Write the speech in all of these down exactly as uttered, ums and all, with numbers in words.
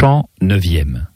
Chant neuvième.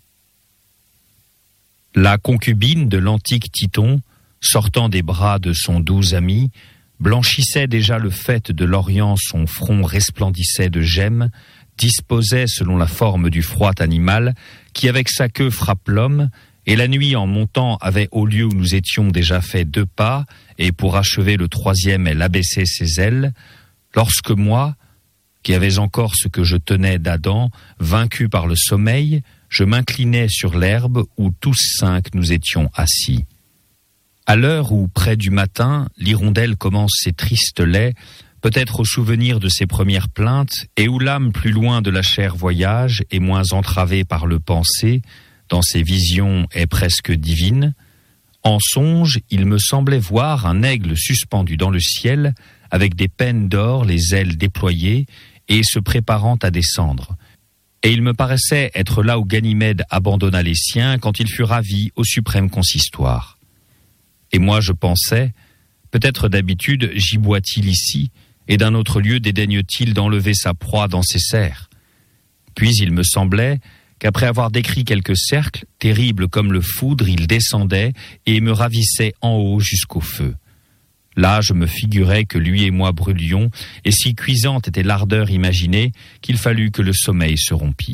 La concubine de l'antique Titon, sortant des bras de son doux ami, blanchissait déjà le faîte de l'Orient, son front resplendissait de gemmes, disposait selon la forme du froid animal, qui avec sa queue frappe l'homme, et la nuit en montant avait au lieu où nous étions déjà fait deux pas, et pour achever le troisième elle abaissait ses ailes, lorsque moi, qui avais encore ce que je tenais d'Adam, vaincu par le sommeil, je m'inclinais sur l'herbe où tous cinq nous étions assis. À l'heure où, près du matin, l'hirondelle commence ses tristes laits, peut-être au souvenir de ses premières plaintes, et où l'âme plus loin de la chair voyage et moins entravée par le penser, dans ses visions est presque divine, en songe, il me semblait voir un aigle suspendu dans le ciel, avec des pennes d'or, les ailes déployées, et se préparant à descendre. Et il me paraissait être là où Ganymède abandonna les siens quand il fut ravi au suprême consistoire. Et moi je pensais, peut-être d'habitude giboie-t-il ici, et d'un autre lieu dédaigne-t-il d'enlever sa proie dans ses serres. Puis il me semblait qu'après avoir décrit quelques cercles, terribles comme le foudre, il descendait et me ravissait en haut jusqu'au feu. Là, je me figurais que lui et moi brûlions, et si cuisante était l'ardeur imaginée qu'il fallut que le sommeil se rompît.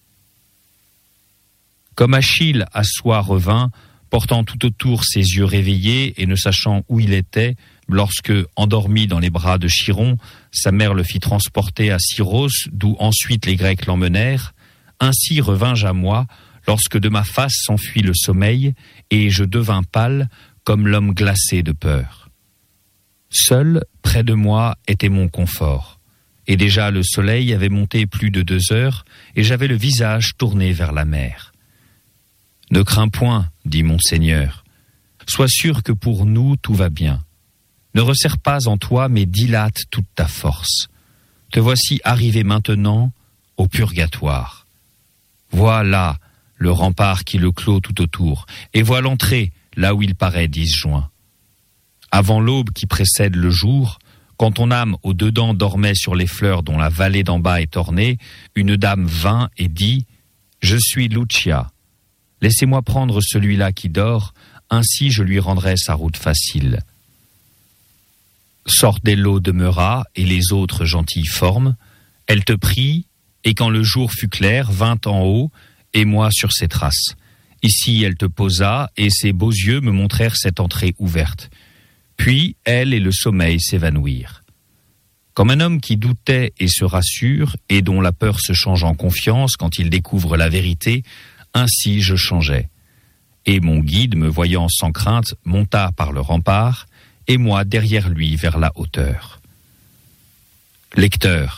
Comme Achille à soi revint, portant tout autour ses yeux réveillés et ne sachant où il était, lorsque, endormi dans les bras de Chiron, sa mère le fit transporter à Syros, d'où ensuite les Grecs l'emmenèrent, ainsi revins-je à moi, lorsque de ma face s'enfuit le sommeil, et je devins pâle, comme l'homme glacé de peur. Seul, près de moi, était mon confort. Et déjà le soleil avait monté plus de deux heures, et j'avais le visage tourné vers la mer. « Ne crains point, dit mon Seigneur. Sois sûr que pour nous tout va bien. Ne resserre pas en toi, mais dilate toute ta force. Te voici arrivé maintenant au purgatoire. Vois là le rempart qui le clôt tout autour, et vois l'entrée là où il paraît disjoint. Avant l'aube qui précède le jour, quand ton âme au-dedans dormait sur les fleurs dont la vallée d'en bas est ornée, une dame vint et dit « Je suis Lucia. Laissez-moi prendre celui-là qui dort, ainsi je lui rendrai sa route facile. » Sordello demeura, et les autres gentilles formes. Elle te prit, et quand le jour fut clair, vint en haut, et moi sur ses traces. Ici elle te posa, et ses beaux yeux me montrèrent cette entrée ouverte. Puis, elle et le sommeil s'évanouirent. Comme un homme qui doutait et se rassure, et dont la peur se change en confiance quand il découvre la vérité, ainsi je changeais. Et mon guide, me voyant sans crainte, monta par le rempart, et moi derrière lui vers la hauteur. Lecteur,